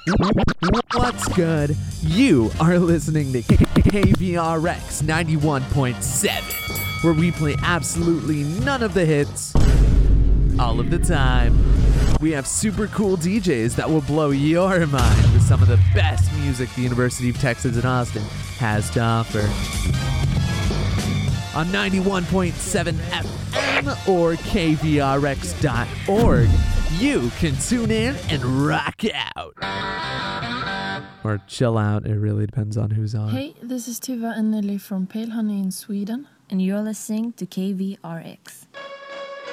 What's good? You are listening to KVRX 91.7, where we play absolutely none of the hits all of the time. We have super cool DJs that will blow your mind with some of the best music the University of Texas at Austin has to offer. On 91.7 FM or KVRX.org, you can tune in and rock out. Or chill out, it really depends on who's on. Hey, this is Tuva and Nelly from Pale Honey in Sweden. And you're listening to KVRX.